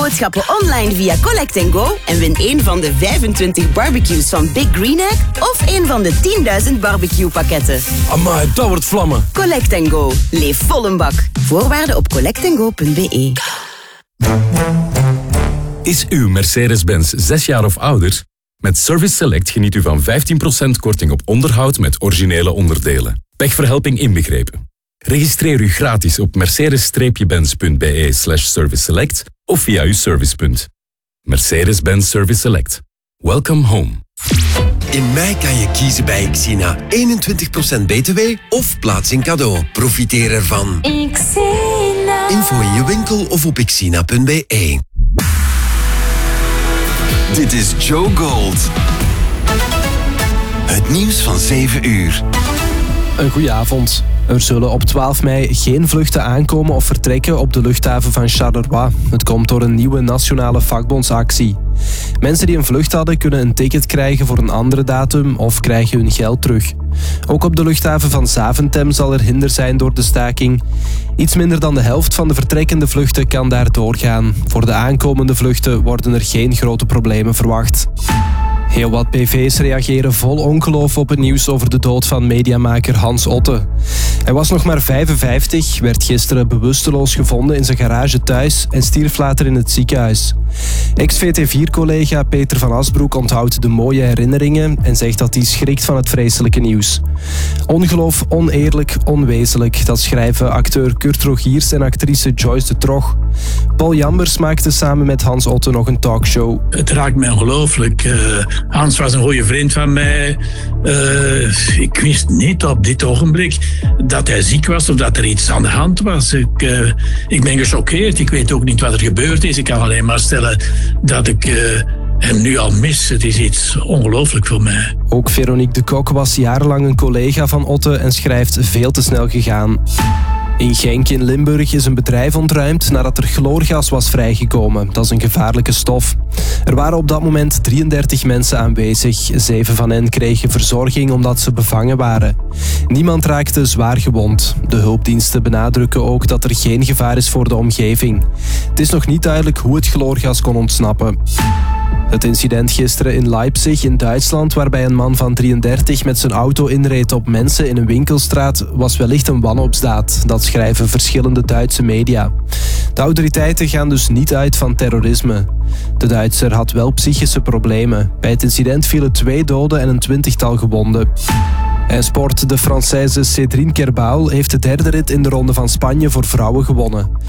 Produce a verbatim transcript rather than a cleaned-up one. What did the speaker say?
boodschappen online via Collect and Go en win een van de vijfentwintig barbecues van Big Green Egg of een van de tienduizend barbecue pakketten. Amai, dat wordt vlammen. Collect and Go. Leef vol een bak. Voorwaarden op collect and go punt b e. Is uw Mercedes-Benz zes jaar of ouder? Met Service Select geniet u van vijftien procent korting op onderhoud met originele onderdelen. Pechverhelping inbegrepen. Registreer u gratis op mercedes-benz punt b e slash service select of via uw servicepunt. Mercedes-Benz Service Select. Welcome home. In mei kan je kiezen bij Xina. eenentwintig procent B T W of plaats in cadeau. Profiteer ervan. Xina. Info in je winkel of op xina punt b e. Dit is Joe Gold. Het nieuws van zeven uur. Een goeie avond. Er zullen op twaalf mei geen vluchten aankomen of vertrekken op de luchthaven van Charleroi. Het komt door een nieuwe nationale vakbondsactie. Mensen die een vlucht hadden kunnen een ticket krijgen voor een andere datum of krijgen hun geld terug. Ook op de luchthaven van Zaventem zal er hinder zijn door de staking. Iets minder dan de helft van de vertrekkende vluchten kan daar doorgaan. Voor de aankomende vluchten worden er geen grote problemen verwacht. Heel wat P V's reageren vol ongeloof op het nieuws over de dood van mediamaker Hans Otte. Hij was nog maar vijfenvijftig, werd gisteren bewusteloos gevonden in zijn garage thuis en stierf later in het ziekenhuis. Ex-V T vier-collega Peter van Asbroek onthoudt de mooie herinneringen en zegt dat hij schrikt van het vreselijke nieuws. Ongeloof, oneerlijk, onwezenlijk, dat schrijven acteur Kurt Rogiers en actrice Joyce de Trog. Paul Jambers maakte samen met Hans Otte nog een talkshow. Het raakt mij ongelooflijk. Uh, Hans was een goede vriend van mij. Uh, ik wist niet op dit ogenblik dat hij ziek was of dat er iets aan de hand was. Ik, uh, ik ben gechoqueerd. Ik weet ook niet wat er gebeurd is. Ik kan alleen maar stellen dat ik uh, hem nu al mis. Het is iets ongelooflijk voor mij. Ook Veronique de Kok was jarenlang een collega van Otte en schrijft veel te snel gegaan. In Genk in Limburg is een bedrijf ontruimd nadat er chloorgas was vrijgekomen. Dat is een gevaarlijke stof. Er waren op dat moment drieëndertig mensen aanwezig. Zeven van hen kregen verzorging omdat ze bevangen waren. Niemand raakte zwaar gewond. De hulpdiensten benadrukken ook dat er geen gevaar is voor de omgeving. Het is nog niet duidelijk hoe het chloorgas kon ontsnappen. Het incident gisteren in Leipzig in Duitsland, waarbij een man van drieëndertig met zijn auto inreed op mensen in een winkelstraat, was wellicht een wanhoopsdaad. Dat schrijven verschillende Duitse media. De autoriteiten gaan dus niet uit van terrorisme. De Duitser had wel psychische problemen. Bij het incident vielen twee doden en een twintigtal gewonden. En sport, de Française Cédrine Kerbaul heeft de derde rit in de Ronde van Spanje voor vrouwen gewonnen.